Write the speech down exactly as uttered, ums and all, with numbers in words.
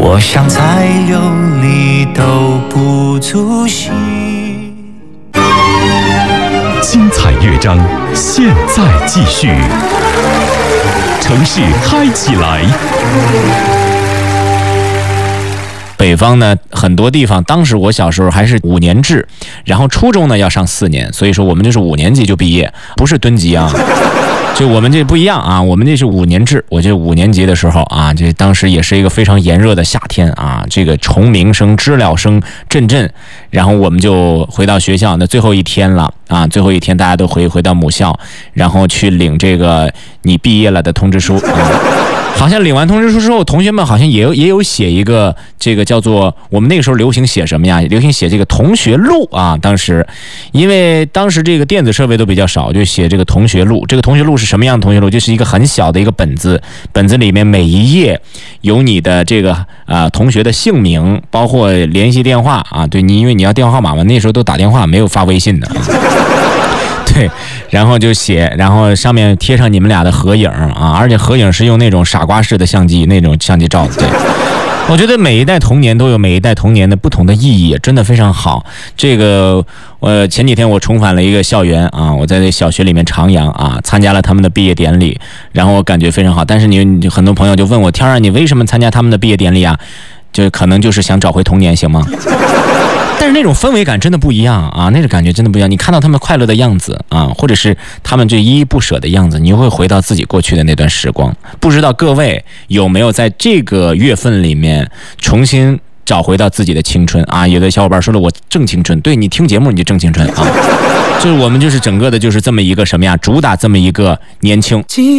我想再有力都不足惜。 精彩乐章现在继续，城市嗨起来。 北方呢，很多地方，当时我小时候还是五年制，然后初中呢要上四年，所以说我们这是五年级就毕业，不是蹲级啊。就我们这不一样啊，我们这是五年制。我这五年级的时候啊，这当时也是一个非常炎热的夏天啊，这个虫鸣声、知了声阵阵，然后我们就回到学校，那最后一天了啊，最后一天大家都回回到母校，然后去领这个你毕业了的通知书啊。好像领完通知书之后，同学们好像也有也有写一个这个叫做，我们那个时候流行写什么呀？流行写这个同学录啊。当时，因为当时这个电子设备都比较少，就写这个同学录。这个同学录是什么样的同学录？就是一个很小的一个本子，本子里面每一页有你的这个啊、呃、同学的姓名，包括联系电话啊。对你，因为你要电话号码嘛，那时候都打电话，没有发微信的。对，然后就写，然后上面贴上你们俩的合影啊，而且合影是用那种傻瓜式的相机，那种相机照。对，我觉得每一代童年都有每一代童年的不同的意义，真的非常好。这个，呃，前几天我重返了一个校园啊，我在小学里面徜徉啊，参加了他们的毕业典礼，然后我感觉非常好。但是你，你很多朋友就问我，天儿，你为什么参加他们的毕业典礼啊？就可能就是想找回童年，行吗？但是那种氛围感真的不一样啊，那种感觉真的不一样。你看到他们快乐的样子啊，或者是他们这依依不舍的样子，你会回到自己过去的那段时光。不知道各位有没有在这个月份里面重新找回到自己的青春啊？有的小伙伴说了，我正青春，对，你听节目你就正青春啊。就是我们就是整个的就是这么一个什么呀，主打这么一个年轻。